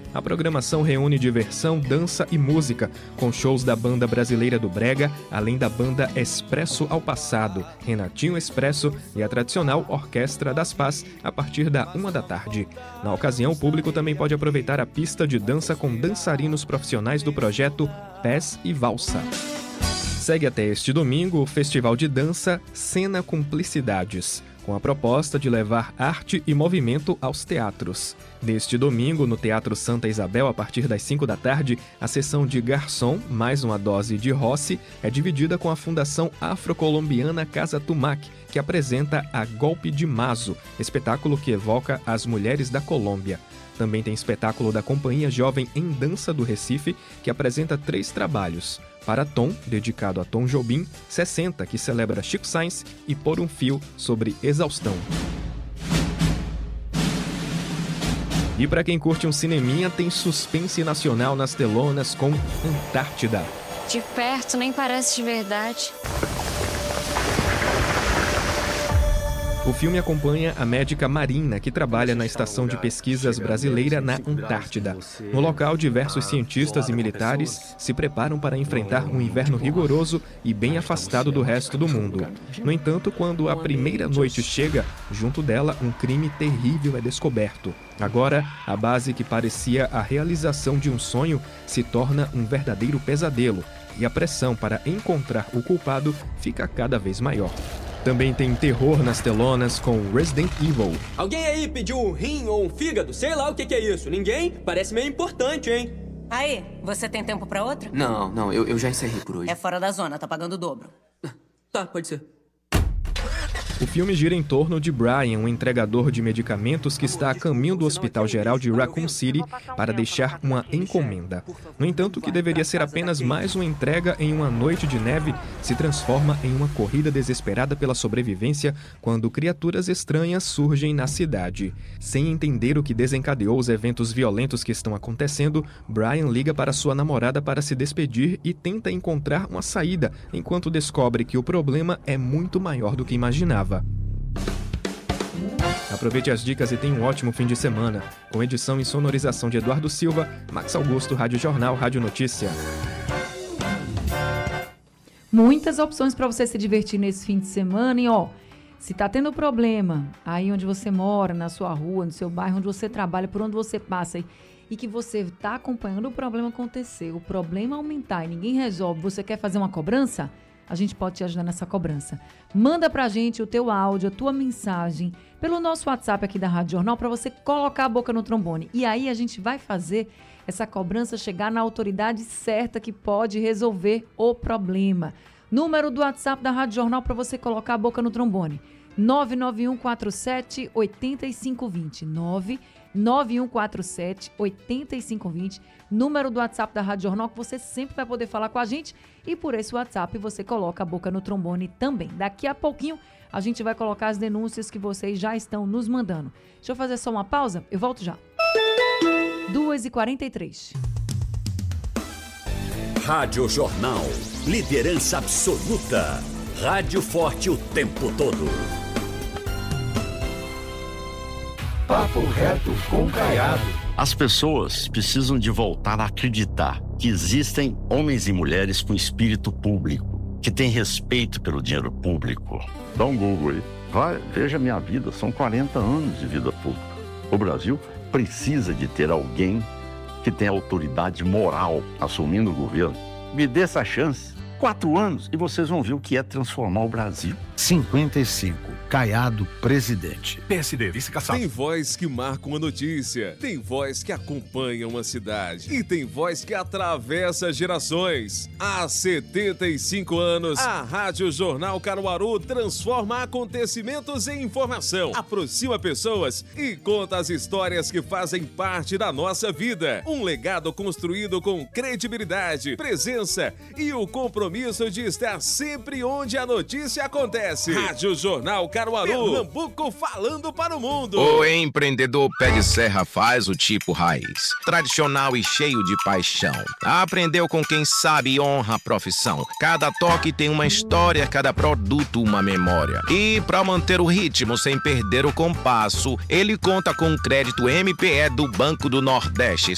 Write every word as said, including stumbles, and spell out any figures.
A programação reúne diversão, dança e música, com shows da banda brasileira do Brega, além da banda Expresso ao Passado, Renatinho Expresso e a tradicional Orquestra das Paz, a partir da uma da tarde. Na ocasião, o público também pode aproveitar a pista de dança com dançarinos profissionais do projeto Pés e Valsa. Segue até este domingo o Festival de Dança Cena Cumplicidades, com a proposta de levar arte e movimento aos teatros. Neste domingo, no Teatro Santa Isabel, a partir das cinco da tarde, a sessão de garçom, mais uma dose de Rossi, é dividida com a Fundação Afrocolombiana Casa Tumac, que apresenta a Golpe de Mazo, espetáculo que evoca as mulheres da Colômbia. Também tem espetáculo da Companhia Jovem em Dança do Recife, que apresenta três trabalhos. Para Tom, dedicado a Tom Jobim, sessenta, que celebra Chico Sainz, e Por um Fio, sobre exaustão. E para quem curte um cineminha, tem suspense nacional nas telonas com Antártida. De perto nem parece de verdade. O filme acompanha a médica Marina, que trabalha na Estação de Pesquisas Brasileira na Antártida. No local, diversos cientistas e militares se preparam para enfrentar um inverno rigoroso e bem afastado do resto do mundo. No entanto, quando a primeira noite chega, junto dela, um crime terrível é descoberto. Agora, a base que parecia a realização de um sonho se torna um verdadeiro pesadelo, e a pressão para encontrar o culpado fica cada vez maior. Também tem terror nas telonas com Resident Evil. Alguém aí pediu um rim ou um fígado? Sei lá o que, que é isso. Ninguém? Parece meio importante, hein? Aí, você tem tempo pra outra? Não, não, eu, eu já encerrei por hoje. É fora da zona, tá pagando o dobro. Tá, pode ser. O filme gira em torno de Brian, um entregador de medicamentos que está a caminho do Hospital Geral de Raccoon City para deixar uma encomenda. No entanto, o que deveria ser apenas mais uma entrega em uma noite de neve se transforma em uma corrida desesperada pela sobrevivência quando criaturas estranhas surgem na cidade. Sem entender o que desencadeou os eventos violentos que estão acontecendo, Brian liga para sua namorada para se despedir e tenta encontrar uma saída, enquanto descobre que o problema é muito maior do que imaginava. Aproveite as dicas e tenha um ótimo fim de semana. Com edição e sonorização de Eduardo Silva, Max Augusto, Rádio Jornal, Rádio Notícia. Muitas opções para você se divertir nesse fim de semana. E ó, se tá tendo problema aí onde você mora, na sua rua, no seu bairro, onde você trabalha, por onde você passa aí, e que você está acompanhando o problema acontecer, o problema aumentar e ninguém resolve, você quer fazer uma cobrança? A gente pode te ajudar nessa cobrança. Manda pra gente o teu áudio, a tua mensagem, pelo nosso WhatsApp aqui da Rádio Jornal, para você colocar a boca no trombone. E aí a gente vai fazer essa cobrança chegar na autoridade certa que pode resolver o problema. Número do WhatsApp da Rádio Jornal para você colocar a boca no trombone. nove nove um quatro sete oito cinco dois zero. nove nove um quatro sete oito cinco dois zero. Número do WhatsApp da Rádio Jornal que você sempre vai poder falar com a gente. E por esse WhatsApp você coloca a boca no trombone também. Daqui a pouquinho a gente vai colocar as denúncias que vocês já estão nos mandando. Deixa eu fazer só uma pausa, eu volto já. duas e quarenta e três. Rádio Jornal. Liderança absoluta. Rádio forte o tempo todo. Papo reto com Caiado. As pessoas precisam de voltar a acreditar que existem homens e mulheres com espírito público, que têm respeito pelo dinheiro público. Dá um Google aí. Vai, veja a minha vida, são quarenta anos de vida pública. O Brasil precisa de ter alguém que tenha autoridade moral assumindo o governo. Me dê essa chance. Quatro anos e vocês vão ver o que é transformar o Brasil. cinquenta e cinco. Caiado, presidente. P S D, vice-caçado. Tem voz que marca uma notícia, tem voz que acompanha uma cidade e tem voz que atravessa gerações. Há setenta e cinco anos, a Rádio Jornal Caruaru transforma acontecimentos em informação, aproxima pessoas e conta as histórias que fazem parte da nossa vida. Um legado construído com credibilidade, presença e o compromisso de estar sempre onde a notícia acontece. Rádio Jornal Caruaru. Pernambuco falando para o mundo. O empreendedor pé de serra faz o tipo raiz, tradicional e cheio de paixão. Aprendeu com quem sabe e honra a profissão. Cada toque tem uma história, cada produto uma memória. E para manter o ritmo sem perder o compasso, ele conta com o crédito M P E do Banco do Nordeste.